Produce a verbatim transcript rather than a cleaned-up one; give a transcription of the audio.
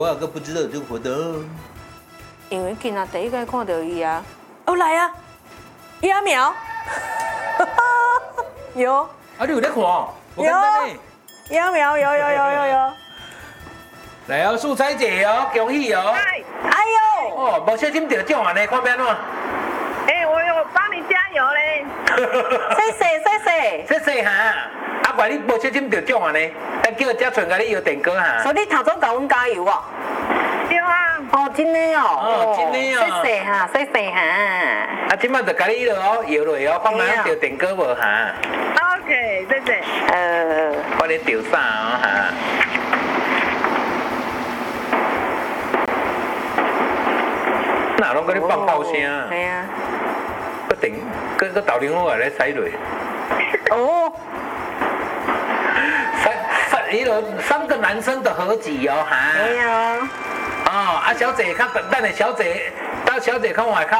我有个不知道有这个活动， 因为今仔第一个看到伊啊，哦来啊，揠苗，有啊，你有在看？我有简单呢。 揠苗有有有有有， 来哦，素彩姐哦，恭喜哦！ 嗨， 哎呦， 哦，无小心得奖啊呢，看变怎？ 哎，我有帮你加油嘞。 谢谢谢谢， 谢谢哈。啊，怪你无小心得奖啊呢，咱叫嘉纯甲你摇电歌哈。 所以你头早甲阮加油啊！ 对啊， 哦，真的哦， 哦真的哦谢谢哈，谢谢哈。 啊，即摆就甲你落哦，摇落哦，看卖摇电歌无哈？ OK，谢谢。 呃， 看你摇啥哦哈？哪拢甲你放炮声？ 系啊。 个电，个个豆零我来使落。 哦， 三三，迄个三个男生的合集哦哈。 系啊。 哦，啊小姐较，等的小姐，等小姐看我较